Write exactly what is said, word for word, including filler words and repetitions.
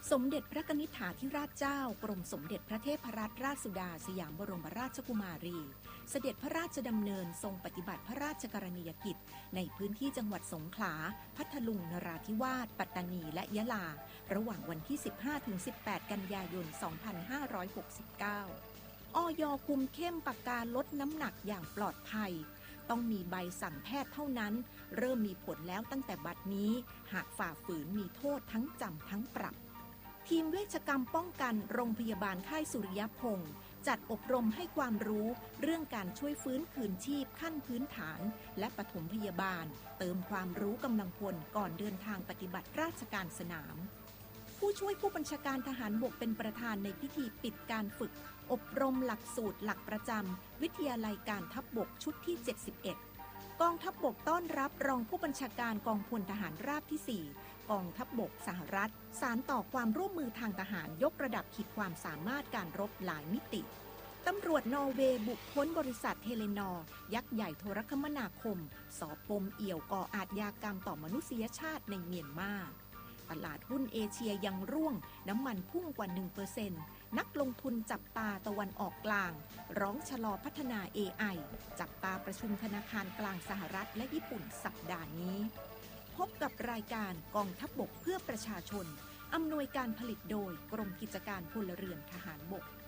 สมเด็จพระนิธิฐาธิราชเจ้ากรมสมเด็จพระเทพรัตนราชสุดาสยามบรมราชกุมารีเสด็จพระราชดำเนินทรงปฏิบัติพระราชกรณียกิจในพื้นที่จังหวัดสงขลาพัทลุงนราธิวาสปัตตานีและยะลาระหว่างวันที่ สิบห้าถึงสิบแปด กันยายน สองพันห้าร้อยหกสิบเก้า อย.คุมเข้มปากกาลดน้ำหนักอย่างปลอดภัยต้องมีใบสั่งแพทย์เท่านั้นเริ่มมีผลแล้วตั้งแต่บัดนี้หากฝ่าฝืนมีโทษทั้งจำทั้งปรับทีมเวชกรรมป้องกันโรงพยาบาลค่ายสุริยพงศ์จัดอบรมให้ความรู้เรื่องการช่วยฟื้นคืนชีพขั้นพื้นฐานและปฐมพยาบาลเติมความรู้กำลังพลก่อนเดินทางปฏิบัติราชการสนามผู้ช่วยผู้บัญชาการทหารบกเป็นประธานในพิธีปิดการฝึกอบรมหลักสูตรหลักประจำวิทยาลัยการทัพบกชุดที่ เจ็ดสิบเอ็ด กองทัพบกต้อนรับรองผู้บัญชาการกองพลทหารราบที่ สี่ กองทัพบกสหรัฐสานต่อความร่วมมือทางทหารยกระดับขีดความสามารถการรบหลายมิติตำรวจนอร์เวย์บุกค้นบริษัทเทเลนอร์ยักษ์ใหญ่โทรคมนาคมสอบปมเอี่ยวก่ออาชญากรรมต่อมนุษยชาติในเมียนมาตลาดหุ้นเอเชียยังร่วงน้ำมันพุ่งกว่า หนึ่งเปอร์เซ็นต์ นักลงทุนจับตาตะวันออกกลางร้องชะลอพัฒนา เอ ไอ จับตาประชุมธนาคารกลางสหรัฐและญี่ปุ่นสัปดาห์นี้พบกับรายการกองทัพบกเพื่อประชาชนอำนวยการผลิตโดยกรมกิจการพลเรือนทหารบก